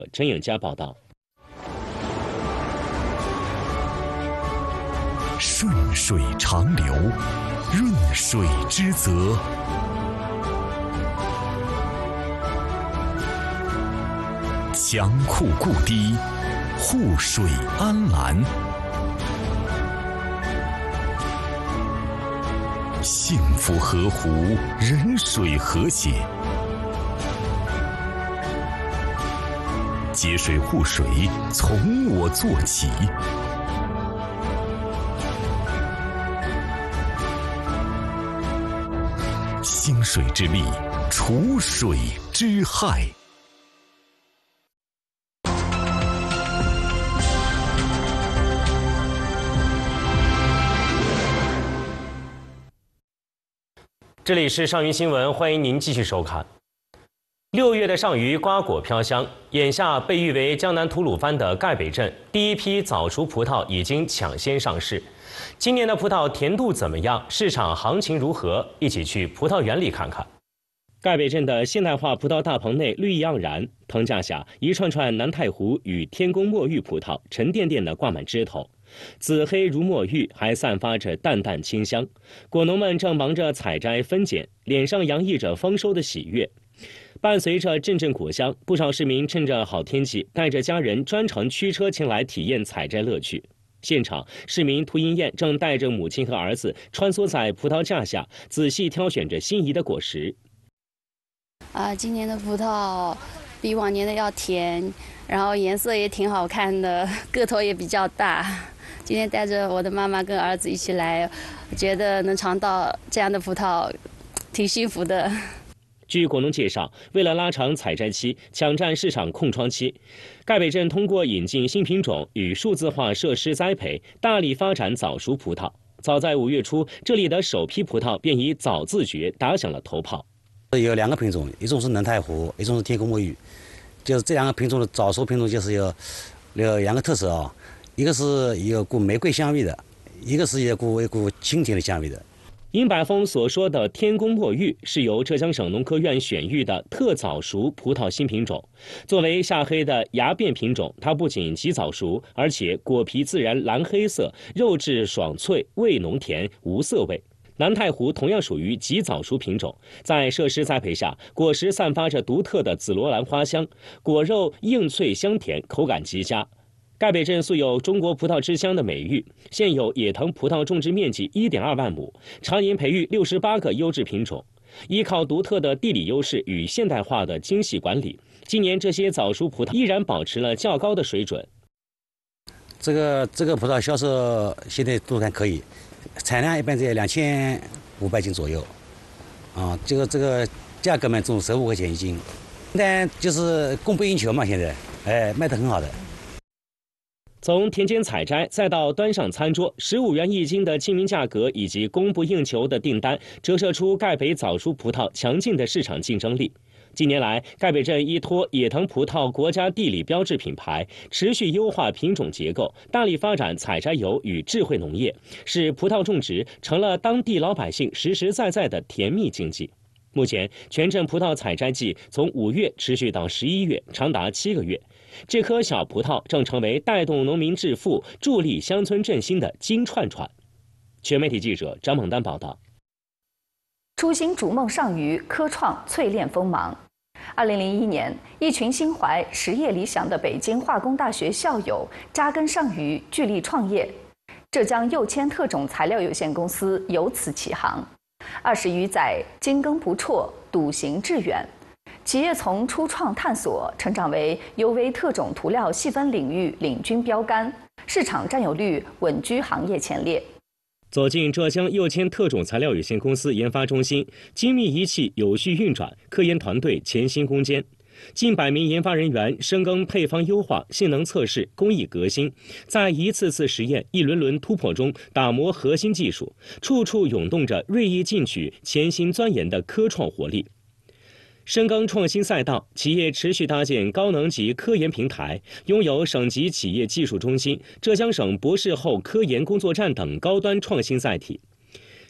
陈颖佳报道。 顺水长流，润水之泽。强库固堤，护水安澜。幸福河湖，人水和谐。节水护水，从我做起。兴水之力，除水之害。 这里是上虞新闻，欢迎您继续收看。6月的上虞瓜果飘香，眼下被誉为江南吐鲁番的赣北镇第一批早熟葡萄已经抢先上市。今年的葡萄甜度怎么样？市场行情如何？一起去葡萄园里看看。赣北镇的现代化葡萄大棚内绿意盎然，棚架下一串串南太湖与天宫墨玉葡萄沉甸甸地挂满枝头。紫黑如墨玉，还散发着淡淡清香。果农们正忙着采摘分拣，脸上洋溢着丰收的喜悦。伴随着阵阵果香，不少市民趁着好天气，带着家人专程驱车前来体验采摘乐趣。现场，市民涂银燕正带着母亲和儿子穿梭在葡萄架下，仔细挑选着心仪的果实。 今年的葡萄比往年的要甜，然后颜色也挺好看的，个头也比较大。今天带着我的妈妈跟儿子一起来，我觉得能尝到这样的葡萄，挺幸福的。 据果农介绍，为了拉长采摘期，抢占市场空窗期，赣北镇通过引进新品种与数字化设施栽培，大力发展早熟葡萄。早在5月初，这里的首批葡萄便以早自觉打响了头炮。 有2个品种，一种是南太湖，一种是天宫墨玉。就是这2个品种的早熟品种，就是有2个特色啊。一个是有股玫瑰香味的，一个是有股清甜的香味的。 尹百峰所说的天宫墨玉是由浙江省农科院选育的特早熟葡萄新品种。作为夏黑的芽变品种，它不仅极早熟，而且果皮自然蓝黑色，肉质爽脆，味浓甜，无涩味。南太湖同样属于极早熟品种，在设施栽培下，果实散发着独特的紫罗兰花香，果肉硬脆香甜，口感极佳。赣北镇素有中国葡萄之乡的美誉，现有野藤葡萄种植面积1.2万亩，常年培育68个优质品种。依靠独特的地理优势与现代化的精细管理，今年这些早熟葡萄依然保持了较高的水准。 这个葡萄销售现在都还可以，产量一般在2500斤左右。这个价格嘛，从15块钱一斤，但就是供不应求嘛，现在卖得很好的。 从田间采摘再到端上餐桌，15元一斤的亲民价格以及供不应求的订单，折射出赣北早熟葡萄强劲的市场竞争力。近年来，赣北镇依托野藤葡萄国家地理标志品牌，持续优化品种结构，大力发展采摘油与智慧农业，使葡萄种植成了当地老百姓实实在在的甜蜜经济。目前，全镇葡萄采摘季从5月持续到11月，长达7个月。这颗小葡萄正成为带动农民致富、助力乡村振兴的金串串。全媒体记者张猛丹报道。 初心逐梦上虞，科创淬炼锋芒。2001年，一群心怀实业理想的北京化工大学校友扎根上虞，聚力创业。浙江右迁特种材料有限公司由此起航。20余载，精耕不辍，笃行致远。企业从初创探索成长为 UV 特种涂料细分领域领军标杆，市场占有率稳居行业前列。 走进浙江右迁特种材料有限公司研发中心，精密仪器有序运转，科研团队潜心攻坚。近100名研发人员深耕配方优化、性能测试、工艺革新，在一次次实验、一轮轮突破中打磨核心技术，处处涌动着锐意进取、潜心钻研的科创活力。深耕创新赛道，企业持续搭建高能级科研平台，拥有省级企业技术中心、浙江省博士后科研工作站等高端创新载体。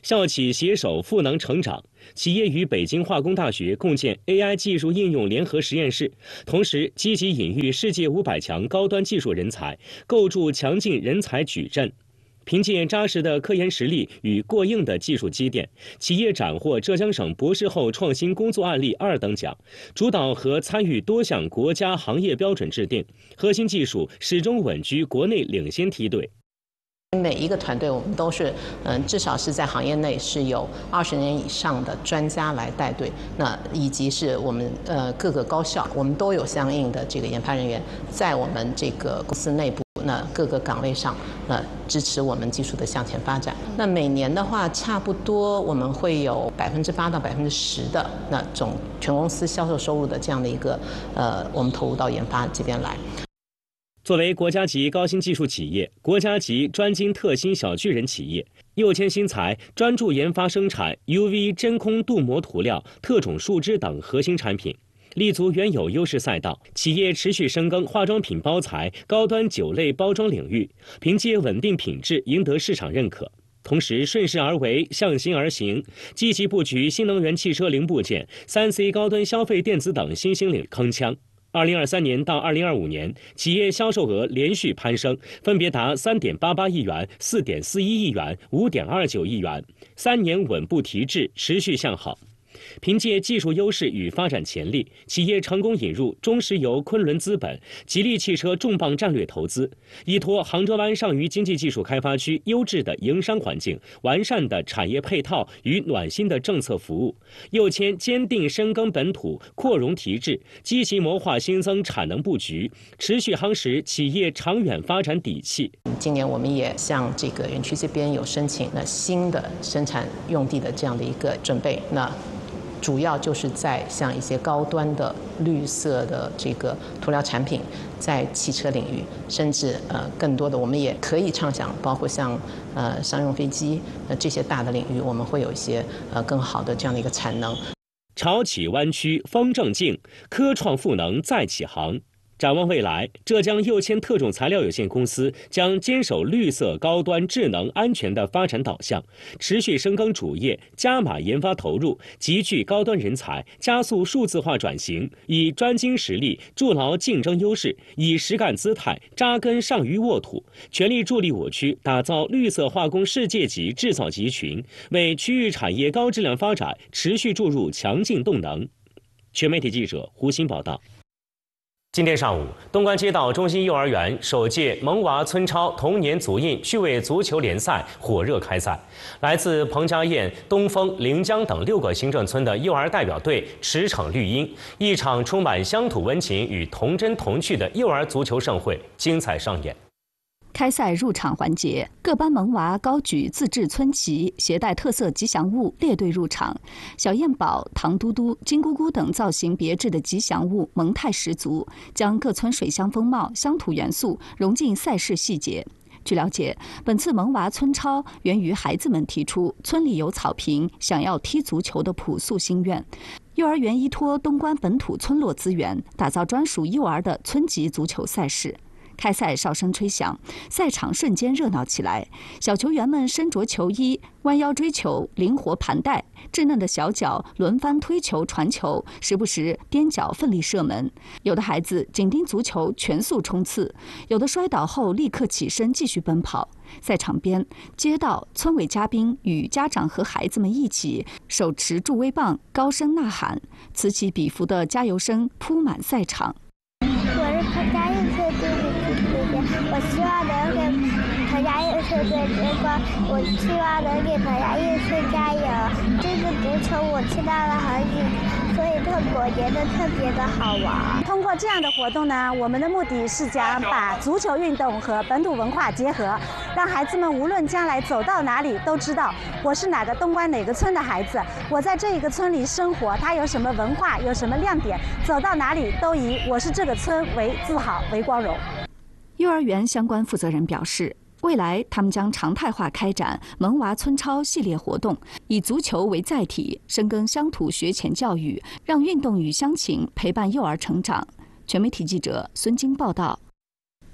校企携手赋能成长，企业与北京化工大学共建 AI 技术应用联合实验室，同时积极引育世界500强高端技术人才，构筑强劲人才矩阵。凭借扎实的科研实力与过硬的技术积淀，企业斩获浙江省博士后创新工作案例2等奖，主导和参与多项国家行业标准制定，核心技术始终稳居国内领先梯队。 每一个团队，我们都是至少是在行业内是有20年以上的专家来带队，那以及是我们各个高校，我们都有相应的这个研发人员在我们这个公司内部。那各个岗位上，支持我们技术的向前发展。那每年的话，差不多我们会有8%到10%的那总全公司销售收入的这样的一个我们投入到研发这边来。 作为国家级高新技术企业、国家级专精特新小巨人企业，右迁新材专注研发生产 UV 真空镀膜涂料、特种树脂等核心产品。立足原有优势赛道，企业持续深耕化妆品包材、高端酒类包装领域，凭借稳定品质赢得市场认可。同时顺势而为、向心而行，积极布局新能源汽车零部件、3C 高端消费电子等新兴领域铿锵。2023年到2025年，企业销售额连续攀升，分别达3.88亿元、4.41亿元、5.29亿元，3年稳步提质，持续向好。凭借技术优势与发展潜力，企业成功引入中石油、昆仑资本、吉利汽车重磅战略投资，依托杭州湾上虞经济技术开发区优质的营商环境、完善的产业配套与暖心的政策服务，右迁坚定深耕本土、扩容提质，积极谋划新增产能布局，持续夯实企业长远发展底气。 今年我们也向这个园区这边有申请新的生产用地的这样的一个准备，那主要就是在像一些高端的绿色的这个涂料产品，在汽车领域，甚至更多的我们也可以畅想，包括像商用飞机这些大的领域，我们会有一些更好的这样的一个产能。 潮起湾区风正劲，科创赋能再起航。展望未来，浙江右迁特种材料有限公司将坚守绿色、高端、智能、安全的发展导向，持续深耕主业，加码研发投入，集聚高端人才，加速数字化转型，以专精实力筑牢竞争优势，以实干姿态扎根上虞沃土，全力助力我区打造绿色化工世界级制造集群，为区域产业高质量发展持续注入强劲动能。全媒体记者胡鑫报道。今天上午，东关街道中心幼儿园首届萌娃村超童年足印趣味足球联赛火热开赛，来自彭家堰、东风、临江等6个行政村的幼儿代表队驰骋绿荫，一场充满乡土温情与童真童趣的幼儿足球盛会精彩上演。 开赛入场环节，各班萌娃高举自制村旗，携带特色吉祥物列队入场。小燕宝、糖嘟嘟、金姑姑等造型别致的吉祥物萌态十足，将各村水乡风貌、乡土元素融进赛事细节。据了解，本次萌娃村超源于孩子们提出村里有草坪，想要踢足球的朴素心愿。幼儿园依托东关本土村落资源，打造专属幼儿的村级足球赛事。开赛哨声吹响，赛场瞬间热闹起来。小球员们身着球衣，弯腰追球，灵活盘带，稚嫩的小脚轮番推球传球，时不时踮脚奋力射门。有的孩子紧盯足球全速冲刺，有的摔倒后立刻起身继续奔跑。赛场边，街道、村委嘉宾与家长和孩子们一起手持助威棒，高声呐喊，此起彼伏的加油声铺满赛场。 我是彭家堰村队的我希望能给彭家堰村队争光，我希望能给彭家堰村加油。这个足球我知道了很久，所以我觉得特别的好玩。 通过这样的活动呢，我们的目的是想把足球运动和本土文化结合，让孩子们无论将来走到哪里都知道我是哪个东关哪个村的孩子，我在这一个村里生活，它有什么文化，有什么亮点，走到哪里都以我是这个村为自豪为光荣。 幼儿园相关负责人表示，未来他们将常态化开展萌娃村超系列活动，以足球为载体，深耕乡土学前教育，让运动与乡情陪伴幼儿成长。全媒体记者孙晶报道。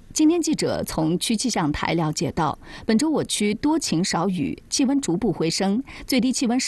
今天记者从区气象台了解到，本周我区多晴少雨，气温逐步回升，最低气温